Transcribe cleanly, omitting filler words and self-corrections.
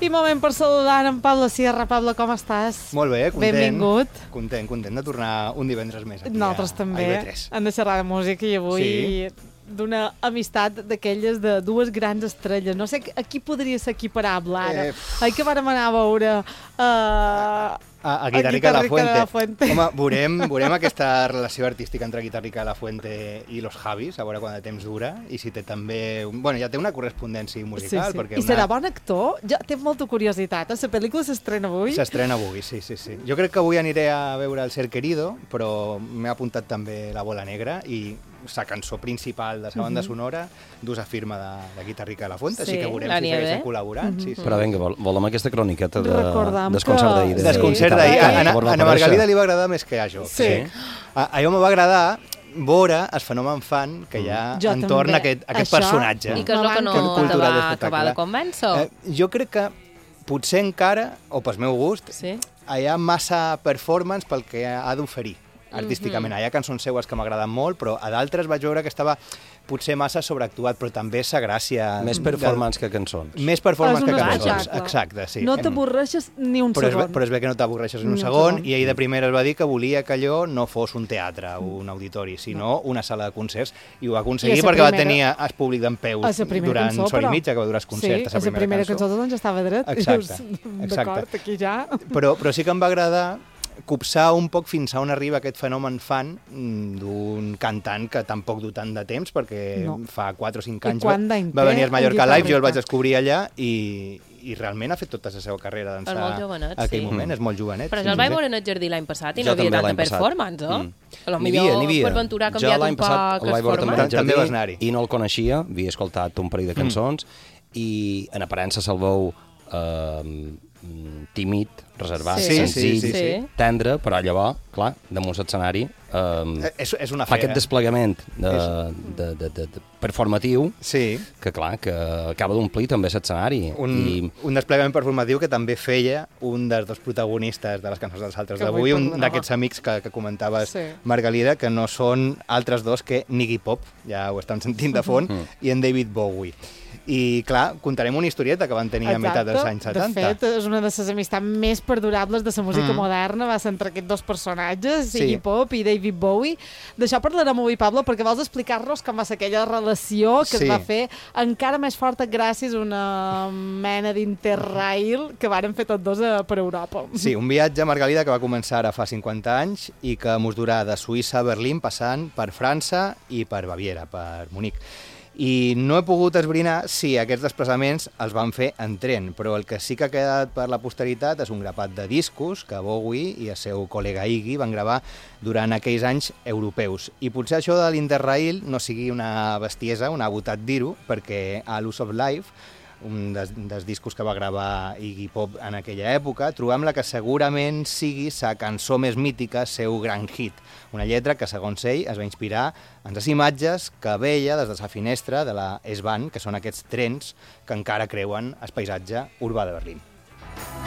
I moment per saludar en Pablo Sierra. Pablo, com estàs? Molt bé, content. Benvingut. Content de tornar un divendres més aquí Nosaltres també. Hem de xerrar de música i avui d'una amistat d'aquelles de dues grans estrelles. No sé a qui podria ser equiparable ara. Que vàrem anar a veure a Guitarrica de la Fuente. Home, veurem aquesta relació artística entre Guitarrica de la Fuente i los Javis, a veure quant de temps dura, i si té també... Bueno, ja té una correspondència musical. Sí. Perquè I serà bon actor? Ja té molta curiositat. La pel·lícula s'estrena avui? S'estrena avui, sí. Jo crec que avui aniré a veure El Ser Querido, però m'he apuntat també La Bola Negra i la cançó principal de la banda sonora d'ús firma de Guitarrica de la Fuente, així que veurem si segueixen col·laborant. Però vinga, volem aquesta croniqueta desconcert d'ahir. Desconcert d'ahir. A Margalida li va agradar més que a jo. Sí. A jo me va agradar veure el fenomen fan que hi ha entorn a aquest personatge. I què és el que no te va acabar de convèncer? Jo crec que potser encara, o pel meu gust, hi ha massa performance pel que ha d'oferir artísticament. Hi ha cançons seues que m'agraden molt, però a d'altres vaig veure que estava potser massa sobreactuat, però també sa gràcia... Més performance que cançons. Més performance que cançons, exacte, sí. No t'avorreixes ni un segon. Però és bé que no t'avorreixes ni un segon, i ell de primera es va dir que volia que allò no fos un teatre o un auditori, sinó una sala de concerts, i ho va aconseguir perquè va tenir el públic d'en peus durant hora i mitja, que va durar el concert, a la primera cançó doncs estava dret. Exacte. D'acord, aquí ja... Però sí que em va agradar copsar un poc fins a on arriba aquest fenomen fan d'un cantant que tampoc du tant de temps, perquè fa 4 o 5 anys va venir al Mallorca Live, jo el vaig descobrir allà i realment ha fet tota la seva carrera d'ençà en aquell moment, és molt jovenet. Però jo el vaig veure en el jardí l'any passat i no havia tanta performance, eh? N'hi havia. Per Ventura ha canviat un poc el format. També vas anar-hi. I no el coneixia, havia escoltat un parell de cançons i en aparença se'l veu tímid, reservat, senzill, tendre, però llavors, clar, damunt l'escenari fa aquest desplegament performatiu que, clar, que acaba d'omplir també l'escenari. Un desplegament performatiu que també feia un dels dos protagonistes de les cançons dels altres d'avui, un d'aquests amics que comentaves, Margalida, que no són altres dos que Iggy Pop, ja ho estem sentint de fons, i en David Bowie. I, clar, contarem una historieta que van tenir a meitat dels anys 70. De fet, és una de les amistats més perdurables de la música moderna, va ser entre aquests dos personatges, Iggy Pop i David Bowie. D'això parlarem avui, Pablo, perquè vols explicar-nos com va ser aquella relació que es va fer encara més forta gràcies a una mena d'interrail que varen fer tots dos per Europa. Sí, un viatge a Margalida que va començar ara fa 50 anys i que mos durà de Suïssa a Berlín, passant per França i per Baviera, per Munic. I no he pogut esbrinar si aquests desplaçaments els van fer en tren, però el que sí que ha quedat per la posteritat és un grapat de discos que Bowie i el seu col·lega Iggy van gravar durant aquells anys europeus. I potser això de l'Interrail no sigui una bestiesa, una botat dir-ho, perquè a Loose of Life, un dels discos que va gravar Iggy Pop en aquella època, trobem la que segurament sigui la cançó més mítica, seu gran hit. Una lletra que, segons ell, es va inspirar en les imatges que veia des de la finestra de la S-Bahn, que són aquests trens que encara creuen el paisatge urbà de Berlín.